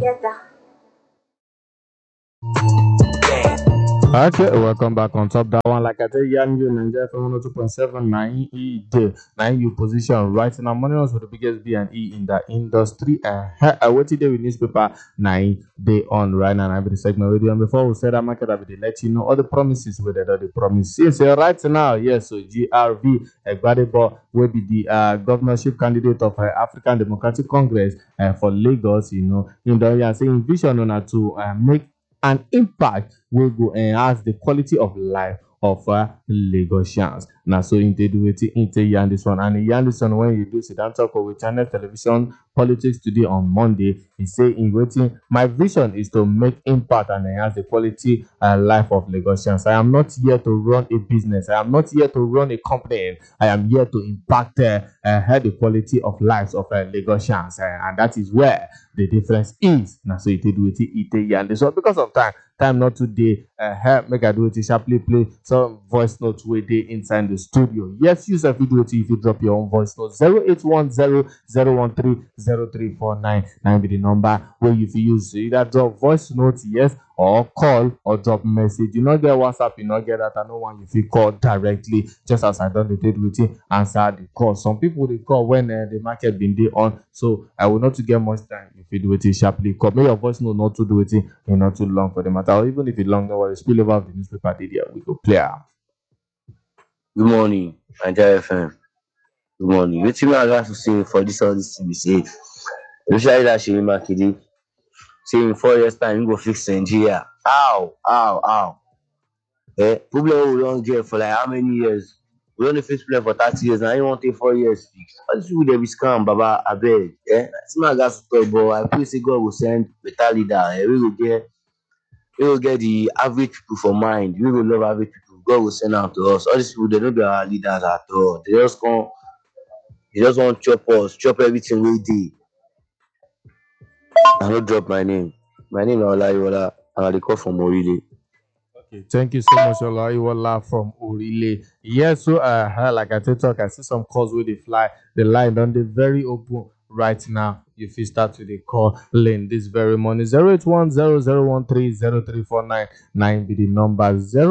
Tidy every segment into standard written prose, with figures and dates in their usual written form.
Okay, welcome back on top that one. Like I tell you, Nigeria from 102.7 9 you position right now. Money was for the biggest B and E in the industry. I wait today with newspaper 9 day on right now. I have the segment with you. And before we say that market, I will let you know all the promises with the promises. Right now, yes, so GRV Gbadebo will be the governorship candidate of African Democratic Congress for Lagos. In the saying vision on to make an impact will go enhance the quality of life of Lagosians. Now, so into do it into yarn this one, and yarn this one when you do sit down talk with Channel Television Politics today on Monday. He say in waiting, my vision is to make impact and enhance the quality life of Lagosians. I am not here to run a business. I am not here to run a company. I am here to impact the quality of lives of Lagosians, and that is where the difference is. Now, so it do it yarn this one because of time not today. Make I do it sharply play some voice notes with the inside the studio. Yes, use a video if you drop your own voice note. 0810-013-0349 be the number where you use either drop voice notes, yes, or call or drop message. You not get WhatsApp, you not get that. I know one if you call directly, just as I done the date with you, answer the call. Some people they call when the market been day on, so I will not to get much time if you do it sharply. Call me your voice note not to do it in not too long for the matter, or even if it's long, no worries. Spill over of the newspaper did here. We go play out. Good morning, Nigeria FM. Good morning. Wetin I got to say for all this to be said. Especially that Seyi Makinde say in 4 years time he go fix Nigeria. How? Problem we don get for like how many years? We don fix problem for 30 years. Now you want take 4 years fix. All these people dey be scam, Baba. Abeg. Wetin I got to talk, but I pray say God will send better leader. We go get the average people for mind. We go love average people. God will send am to us. All these people they no be our leaders at all. They just want chop us, chop everything we dey. I no drop my name. My name is Olayiwola and I dey call from Orile. Okay, thank you so much, Olaiwola from Orile. Yes, so like I talk, I see some calls where they fly. The line on the very open right now. You feel start with the call lane this very morning. 0810-013-0349 be the number.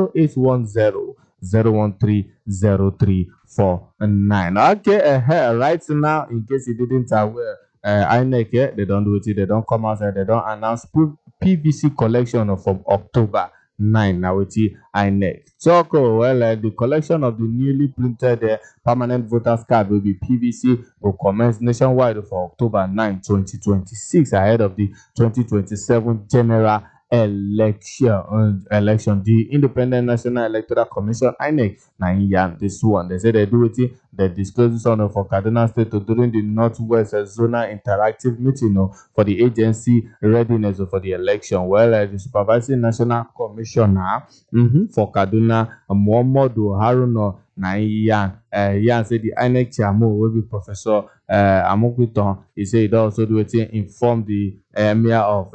0810-013-0349. Okay, right now, in case you didn't aware, INEC, they don't do it, they don't come out, they don't announce PVC collection from October 9 now with INEC. Talk the collection of the newly printed permanent voters card will be PVC will commence nationwide for October 9, 2026 ahead of the 2027 general election. The Independent National Electoral Commission INEC now this one they say they do it. They disclose this on for Kaduna State during the Northwest Zonal Interactive meeting for the agency readiness for the election. Well, the Supervising National Commissioner for Kaduna, Muhammadu Haruna Yan say the INEC chairman will be Professor Amokuton. He said he also do it inform the Emir of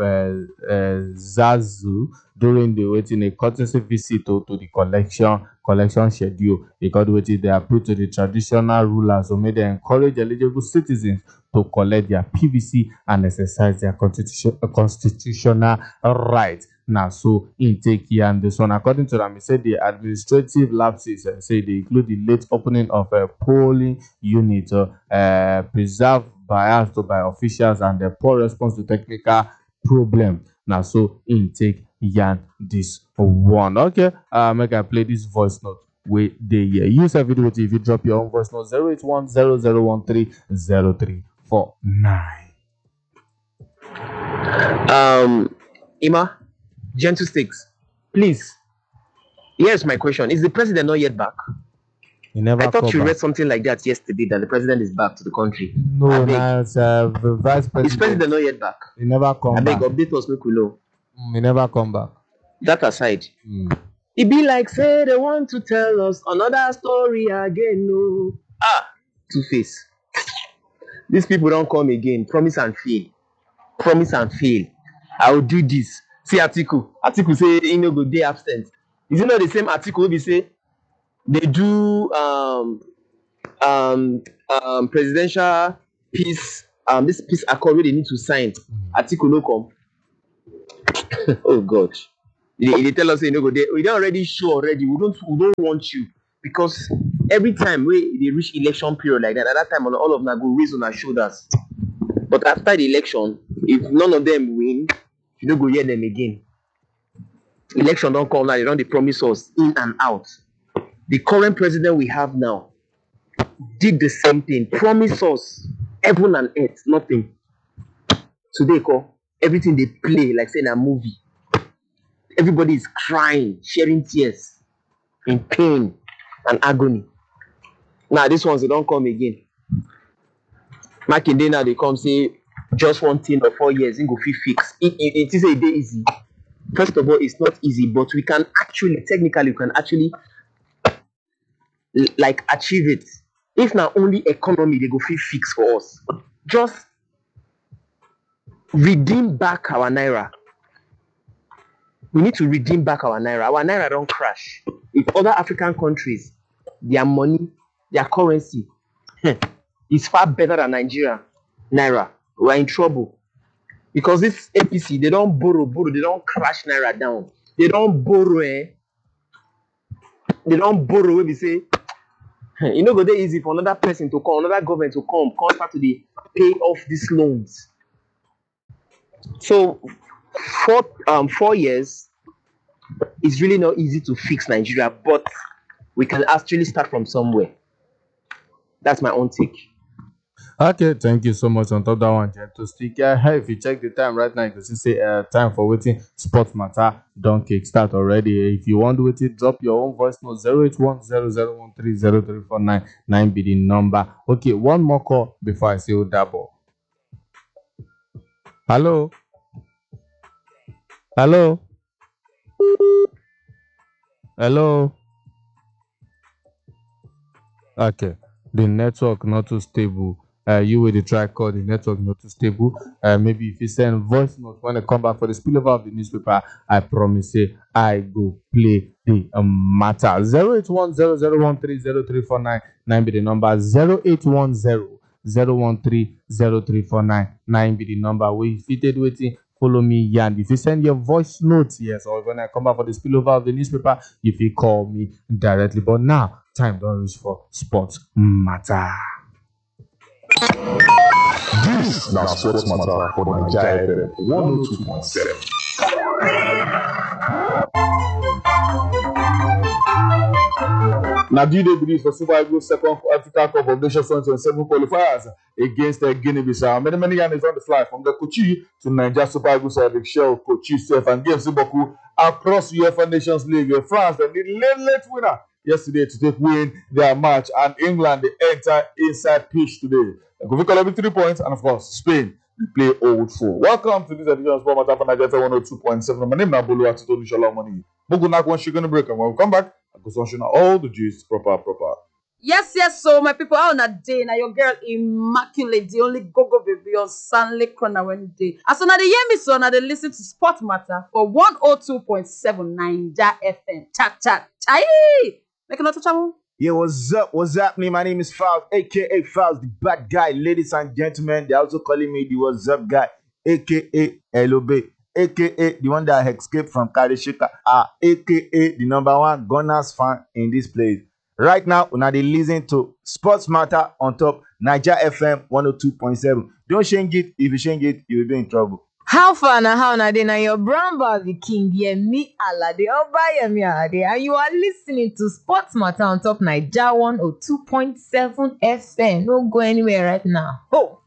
Zazu during the waiting a courtesy visit to the collection schedule. Because waiting they appeal to the traditional rulers who made they encourage eligible citizens to collect their PVC and exercise their constitutional rights. Now, so intake here and this one, according to them, he said the administrative lapses say they include the late opening of a polling unit, preserved bias by officials, and the poor response to technical problem. Now, so intake here this one. Okay, make I play this voice note. With the use a video if you drop your own voice note 081-001-30349. Ima, Gentle Sticks, please. Here's my question: is the president not yet back? I thought you read something like that yesterday, that the president is back to the country. No, it's the vice president. Is president not yet back? He never come back. Update us, make we know. He never come back. That aside, it be like say they want to tell us another story again. No, Two-Face. These people don't come again. Promise and fail. I will do this. See Atiku say he no go dey absent. Is it not the same Atiku we say they do presidential peace this peace accord wey they need to sign? Atiku no come. Oh God. They tell us say no go there. We don't already show already. We don't want you because every time they reach election period like that, at that time all of them go raise on our shoulders. But after the election, if none of them win, you don't go hear them again. Election don't come now, they don't promise us in and out. The current president we have now did the same thing, promise us heaven and earth, nothing. Today, everything they play like saying a movie. Everybody is crying, sharing tears, in pain and agony. Now, these ones they don't come again. Makinde now they come say just one thing or 4 years, it go fit fix. It is a day easy. First of all, it's not easy, but we can actually, technically, like achieve it. If not only economy, they go fit fix for us. Just redeem back our naira. We need to redeem back our naira. Our naira don't crash. If other African countries, their money, their currency is far better than Nigeria naira, we're in trouble. Because this APC, they don't borrow, they don't crash naira down. They don't borrow, They don't borrow when we say, you know, go there easy for another person to come, another government to come start to pay off these loans. So 4 years is really not easy to fix Nigeria, but we can actually start from somewhere. That's my own take. Okay, thank you so much on top that one, Jen. To stick here, if you check the time right now, you can see say time for waiting sports matter don't kickstart already. If you want to wait it, drop your own voice note 08100130349 be the number. Okay, one more call before I say double. Hello. Hello. Hello. Okay, the network not too stable. You will try call the network not too stable. Maybe if you send voice note when I come back for the spillover of the newspaper, I promise you I go play the matter. 08100130349 be the number. 08100130349 be the number. We fitted waiting. Follow me, Yan. If you send your voice notes, yes, or when I come back for the spillover of the newspaper, if you call me directly. But now, time don't reach for sports matter. This now sports matter for Naija FM 102.7. Now, do they believe for Super Eagles second Africa Cup of Nations 2027 qualifiers against Guinea-Bissau? Many years on the fly from the Kochi to Nigeria Super Eagles Eric Shell, Kochi, Sef, and Games Boku across UEFA Nations League. France, the late winner yesterday to take win their match, and England they enter inside pitch today. Go collect 3 points, and of course Spain they play Old Fool. Welcome to this edition of Sport Matter for Nigeria 102.7. My name is Bolu Atito Nishola Money. Mugunak one sugar break, and when we come back, I go sunshine all the juice proper. Yes, so my people, on a day now, your girl immaculate, the only go baby on Sunday corner when day. As soon as they hear me, so now they listen to Sport Matter for 102.7 Naija FM. Chat. Make another channel. Yeah, what's up? My name is Fowls, aka Fowls, the bad guy. Ladies and gentlemen, they're also calling me the what's up guy, aka LOB, aka the one that escaped from Karishika, aka the number one Gunners fan in this place. Right now, when they listen to Sports Matter on top Naija FM 102.7. Don't change it. If you change it, you will be in trouble. How far now? How now? Then your brown the king, me Alade, Obayemi Alade, and you are listening to Sports Matter on top Naija 102.7 FM. Don't go anywhere right now.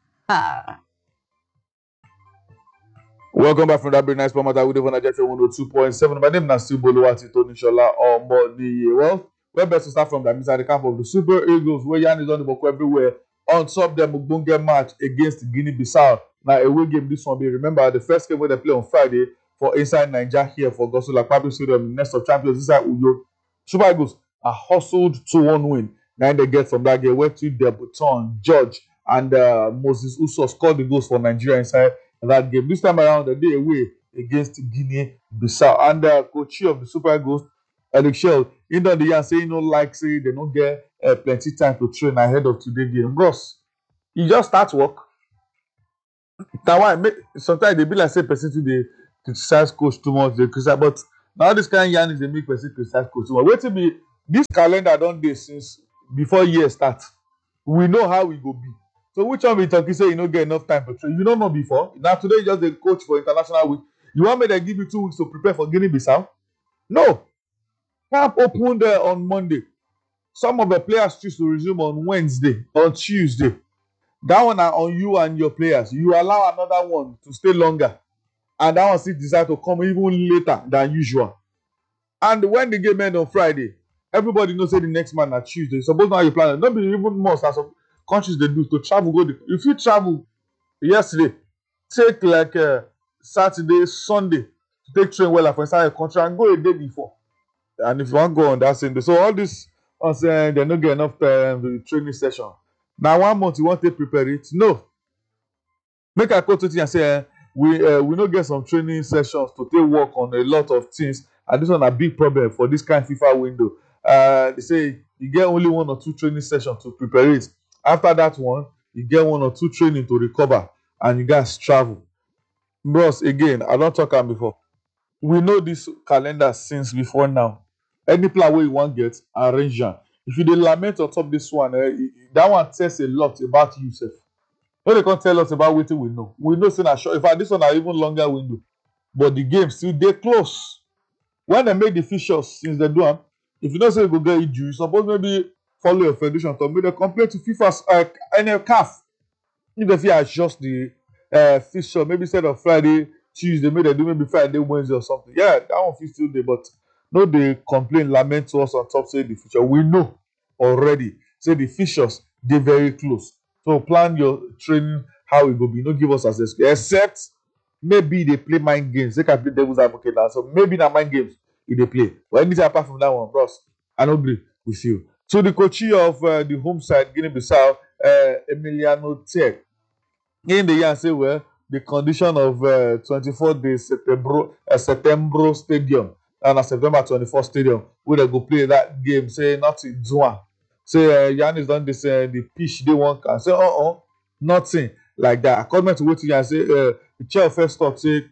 Welcome back from that very nice Sport Matter with Naija 102.7. My name is still Bolu Atito Nishola Omoni. Well, we're best to start from that inside the camp of the Super Eagles, where Yan is on the book everywhere. On top them Mugbunge match against Guinea-Bissau. Now away game this one be remember the first game where they play on Friday for inside Nigeria here for Gosola Public Stadium, Nest of Champions inside Uyo. Super Eagles are hustled 2-1 win. Now they get from that game where to Debuton, George, and Moses Uso scored the goals for Nigeria inside that game. This time around the day away against Guinea-Bissau, and the coach of the Super Eagles, Eric Shell, in the year saying no like say they don't get plenty time to train ahead of today's game. Bros, you just start work. Now why sometimes they be like say person today criticize coach too much, they criticize, but now this kind of yarn is they make person criticize coach too much. Wetin be this calendar don dey since before year start. We know how we go be. So which one be talking say you no get enough time to train? You don't know before. Now today you just the coach for international week. You want me to give you 2 weeks to prepare for Guinea-Bissau? No. Camp opened there on Monday. Some of the players choose to resume on Wednesday, on Tuesday. That one are on you and your players. You allow another one to stay longer. And that one still decide to come even later than usual. And when the game end on Friday, everybody knows say the next man na Tuesday. Suppose now you plan it. Not be even most as some countries they do to travel go. If you travel yesterday, take like Saturday, Sunday to take train well for inside a country and go a day before. And if you want to go on that same day, so all this on saying they don't get enough time to the training session. Now 1 month you want to prepare it? No. Make I go to you and say we no get some training sessions to take work on a lot of things, and this one a big problem for this kind of FIFA window. They say you get only 1 or 2 training sessions to prepare it. After that one, you get 1 or 2 training to recover, and you guys travel. Bros, again, I don't talk am before. We know this calendar since before now. Any plan where you want get, arrange am. If you dey lament on top this one, that one tells a lot about you sef. No, they can't tell us about wetin we know. We know say na short. In fact, this one na even longer window, but the game still dey close. When they make the fixtures since they do am, if you know say you go get injury, you suppose maybe follow your federation to make dem complain to FIFA's CAF. If they fit adjust the fixture, maybe instead of Friday, Tuesday, maybe they do maybe Friday, Wednesday or something. Yeah, that one fit still dey, but no dey complain, lament to us on top say the fixture. We know already say the fixtures dey very close. So plan your training how it go be. No give us as excuse. Except maybe they play mind games. They can play devil's advocate now. So maybe na mind games if they play. But anything apart from that one, bros, I don't agree with you. So the coach of the home side, Guinea-Bissau, Emiliano Tech, in the year say well, the condition of 24 days September Stadium and a September 24 Stadium where they go play that game. Say nothing Zwan. Say Yanis done this the pitch they want can say nothing like that. According to what you say, the chair first talk say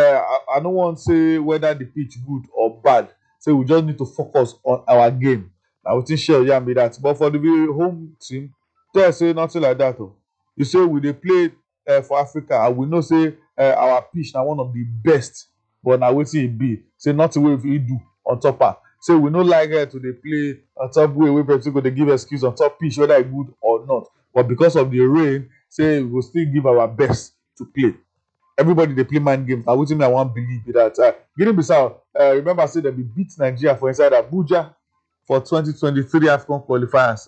I don't want to say whether the pitch good or bad. Say we just need to focus on our game. I would think sure yeah be that. But for the home team, they say nothing like that. You say we they play for Africa and we know say our pitch now one of the best, but now wetin e be say nothing we do on top her. Say we no like her to dey play on top way wey person go dey give excuse on top pitch whether e good or not, but because of the rain say we go still give our best to play. Everybody dey play mind games. Na wetin me I wan believe be that. Guinea-Bissau, remember say dem be beat Nigeria for inside Abuja for 2023 AFCON qualifiers.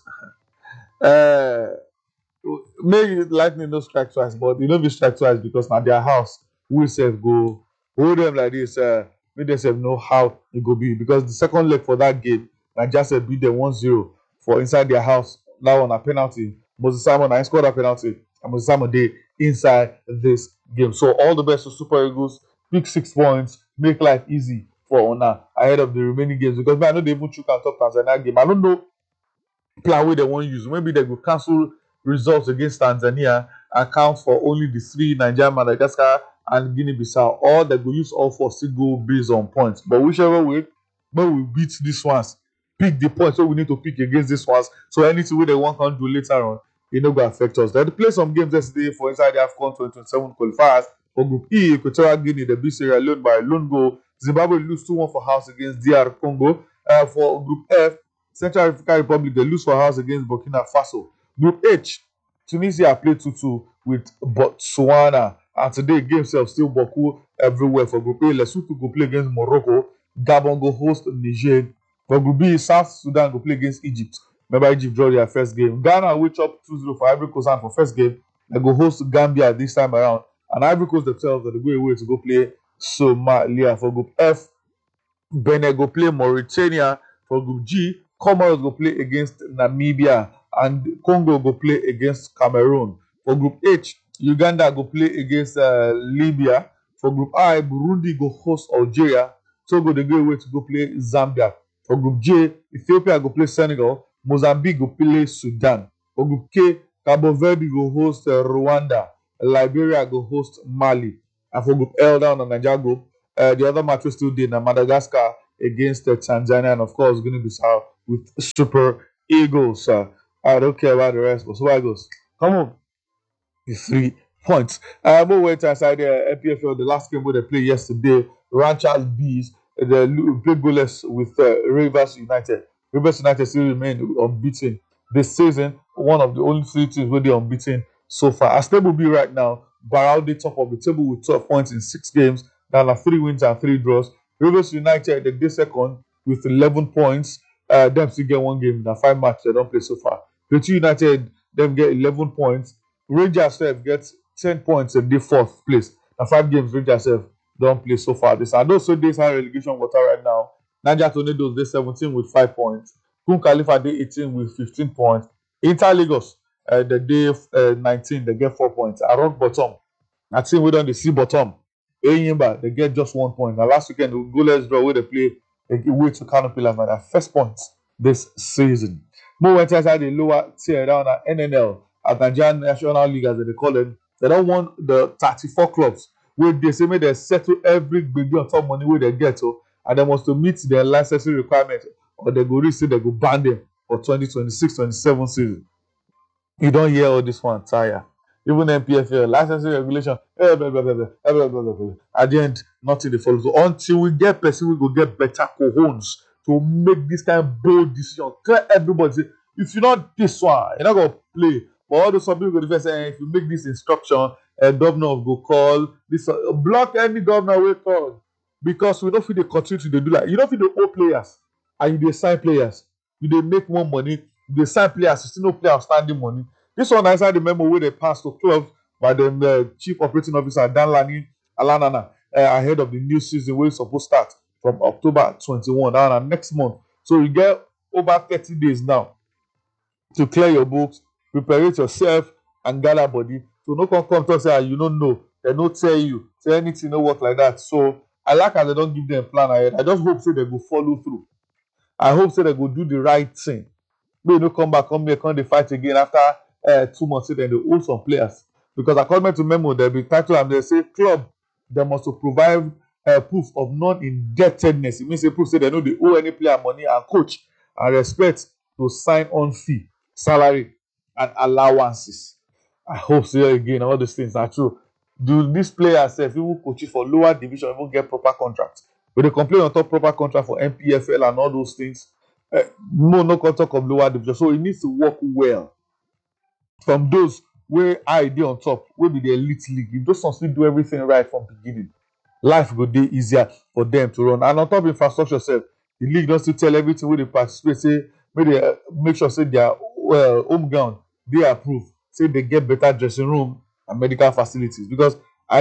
Maybe lightning no strike twice, but e no be strike twice because na their house. We sef go hold them like this. Make them sef know how e go be because the second leg for that game, Nigeria sef beat them 1-0 for inside their house. That one a penalty. Moses Simon na scored that penalty, and Moses Simon dey inside this game. So all the best to Super Eagles. Pick 6 points, make life easy for Ona ahead of the remaining games because I know they even chook on top Tanzania game. I don't know plan wey they wan use. Maybe they go cancel results against Tanzania and count for only the 3 Nigeria, Madagascar, and Guinea-Bissau, or they go use all 4 still go based on points. But whichever way, when we beat these ones, pick the points so we need to pick against these ones. So anything they want to do later on, it no go affect us. They play some games yesterday for inside the AFCON 2027 qualifiers. For Group E, Equatorial Guinea, the beat Sierra Leone by a lone goal. Zimbabwe lose 2-1 for house against DR Congo. For Group F, Central African Republic, they lose for house against Burkina Faso. Group H, Tunisia play 2-2 with Botswana. And today, game self still Boku everywhere. For Group A, Lesotho go play against Morocco. Gabon go host Niger. For Group B, South Sudan go play against Egypt. Remember, Egypt draw their first game. Ghana which up 2-0 for Ivory Coast and for first game. They go host Gambia this time around. And Ivory Coast themselves are go away to go play Somalia. For Group F, Benin go play Mauritania. For Group G, Comoros go play against Namibia. And Congo go play against Cameroon. For Group H, Uganda go play against Libya. For Group I, Burundi go host Algeria. Togo they go away to go play Zambia. For Group J, Ethiopia go play Senegal. Mozambique go play Sudan. For Group K, Cabo Verde go host Rwanda. Liberia go host Mali. And for Group L down on Nigeria group, The other match we still did na Madagascar against Tanzania, and of course Guinea-Bissau with Super Eagles. I don't care about the rest, but Super Eagles, come on, the 3 points. More went aside the NPFL, the last game where they played yesterday, Ranchers Bees, they played goalless with Rivers United. Rivers United still remain unbeaten this season, one of the only 3 teams where they're unbeaten so far. As they will be right now, Baraldi top of the table with 12 points in 6 games, now 3 wins and 3 draws. Rivers United, they did second with 11 points. Them still get 1 game, now 5 matches they don't play so far. Plateau United, them get 11 points. Rangers self gets 10 points in the 4th place. Now 5 games Rangers self don't play so far. This and also this high relegation water right now. Niger Tornadoes they 17 with 5 points. Kun Khalifa they 18 with 15 points. Inter Lagos the day 19 they get 4 points. Around bottom. I think we don't see bottom. Eyimba they get just 1 point. Now last weekend we go let's draw where they play away to Kano Pillars by their first points this season. More went inside the lower tier down at NNL. At Nigerian National League, as they call it, they don't want the 34 clubs where they say they settle every big on top money where they get to, and they must to meet their licensing requirements, or they go risk they go ban them for 2026-27 season. You don't hear all this one tire. Even NPFL licensing regulation, at the end, nothing they follow. So until we get person, we go get better cojones to make this kind of bold decision. Tell everybody, say, if you're not this one, you're not gonna play. But all those people go defend say, if you make this instruction, a governor go call this block any governor will call because we don't feel they continue to do like you don't feel the old players and you dey sign players, you dey make more money, you dey sign players, you still no play outstanding money. This one inside the memo where they passed to 12 by the chief operating officer Dan Lani Alanana ahead of the new season where it's supposed to start from October 21 and next month. So you get over 30 days now to clear your books, prepare yourself, and gather body. So no come talk say you don't know. They don't tell you. Say anything no work like that. So I like how they don't give them a plan ahead. I just hope say they go follow through. I hope say they go do the right thing. They no come back, come here, come they fight again after 2 months. Then they hold some players. Because according to memo, they'll be titled and they say club they must provide proof of non-indebtedness. It means they prove say they know they owe any player money and coach and respect to sign on fee, salary, and allowances. I hope so again. All these things are true. Do these players, if you coach for lower division, even get proper contracts? But they complain on top proper contract for NPFL and all those things. No contract of lower division. So it needs to work well. From those where I did on top, will be the elite league. If those ones do everything right from beginning, life will be easier for them to run. And on top of infrastructure, self, the league does to tell everything where they participate. Say, make sure say their home ground they approve. Say they get better dressing room and medical facilities. Because I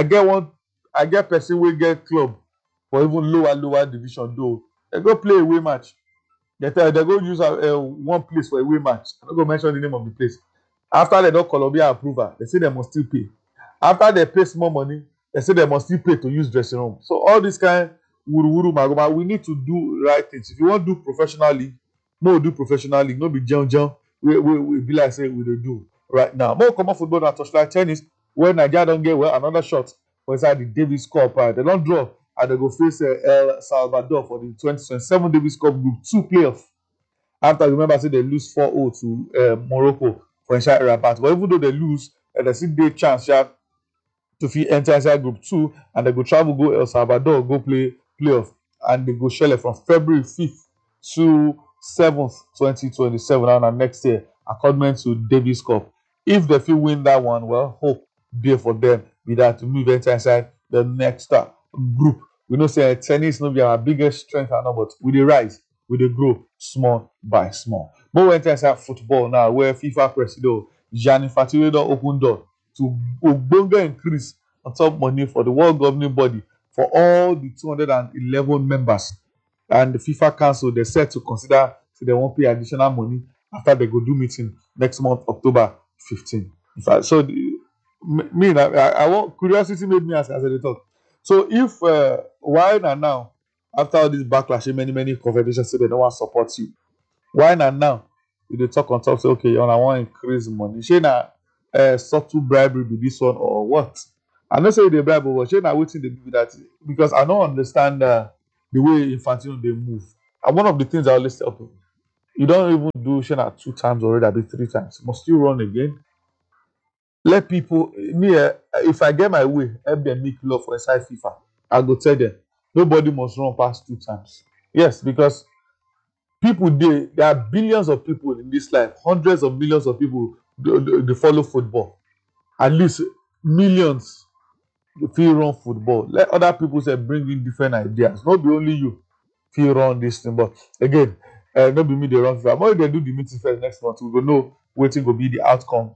get person will get club for even lower division though. They go play away match. They go use one place for a away match. I'm not going to mention the name of the place. After they don't Columbia approval, they say they must still pay. After they pay small money, they say they must still pay to use dressing room. So all this kind wuru magoma, we need to do right things. If you want to do professional league, no do professional league, no be jump. We be like say we dey do right now. More common football than touchline tennis, where Nigeria don't get well another shot for inside the Davis Cup. They don't draw and they go face El Salvador for the 2027 Davis Cup Group 2 playoff. After remember say they lose 4-0 to Morocco for inside Rabat. But even though they lose, they still get chance to fit enter inside Group 2 and they go travel go El Salvador go play playoff and they go shell from February 5th to 7th, 2027 and next year, according to Davis Cup. If they feel win that one, well, hope be for them be that to move enter inside the next group. We know say tennis no be our biggest strength and all, but we dey rise, we dey grow small by small. But we enter inside football now, where FIFA president Gianni Infantino don open door to ogbonge increase on top money for the world governing body for all the 211 members. And the FIFA Council, they said to consider so they won't pay additional money after they go do meeting next month, October 15. In fact, so I want curiosity made me ask as I talk. So if why now, after all this backlash, many confederations say they don't want to support you, why now you dey talk on top say okay, I want to increase money? Say na subtle bribery be this one or what? I know say they bribe, but shey na wetin dey be that because I don't understand the way Infantino they move. And one of the things I always tell people, you don't even do Shena 2 times already, I be 3 times. You must still run again. Let people if I get my way, help them make love for inside FIFA. I go tell them nobody must run past 2 times. Yes, because people there are billions of people in this life, hundreds of millions of people they follow football. At least millions fit run football. Let other people say bring in different ideas. Not be only you fit run this thing. But again, no be me dey run FIFA. But if they do the meeting first next month, we go know wetin go be the outcome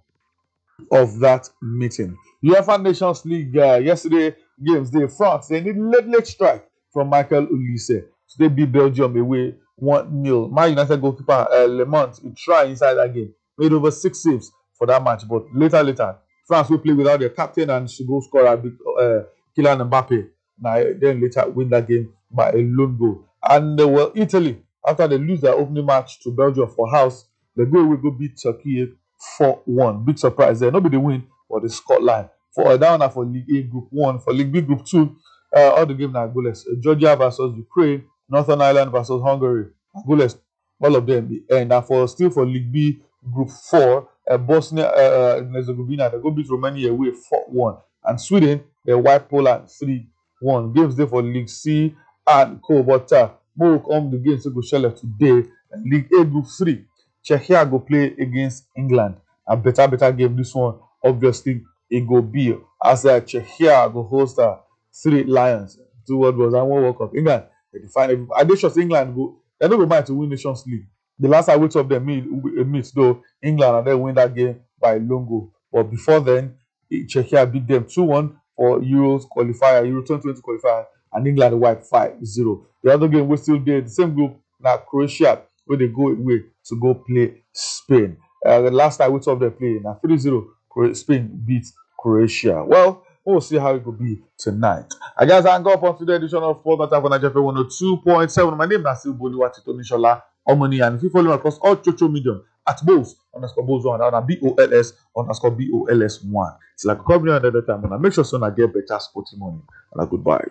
of that meeting. UEFA Nations League yesterday games day France they need late strike from Michael Olise. So they beat Belgium away 1-0. Man United goalkeeper Lemont he try inside that game, made over 6 saves for that match, but later France will play without their captain and goal scorer Kylian Mbappe. Now then later win that game by a lone goal. And well, Italy after they lose their opening match to Belgium for house, they go beat Turkey 4-1. Big surprise there. Nobody win, but the scoreline for that one for League A Group 1. For League B Group 2, all the games are goalless. Georgia versus Ukraine, Northern Ireland versus Hungary, goalless. All of them the end. And for League B Group 4, Bosnia Herzegovina they go beat Romania away 4-1, and Sweden they wipe Poland 3-1. Games there for League C and co. But more come the games to go shell today. League A Group 3. Czechia go play against England. A better game. This one, obviously, it go be as Czechia go host 3 Lions. 2 World Wars and 1 World Cup. England, they define everybody. I just England go. They don't go mind to win Nations League. The last I wait up them meet though England and they win that game by a long goal. But before then, Czechia beat them 2-1 for Euros qualifier, Euro 2020 qualifier, and England wiped 5-0. The other game we still there, the same group now Croatia, where they go away to go play Spain. The last time we saw them play now 3-0, Spain beat Croatia. Well, we'll see how it could be tonight. I guess I'm going for today's edition of Sport Matter for Nigeria 102.7. My name is Nasil Boluwati Tonishola Omoni, and if you follow me across all social media at Bols_Bols1 and _BOLS1. It's like a company another time, and I make sure so I get better sporting money. And goodbye.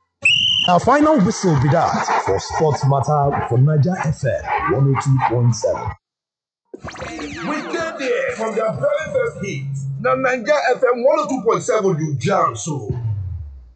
Our final whistle be that for Sports Matter for Niger FM 102.7. We get there from the very first hit. Now Niger FM 102.7 you jam so.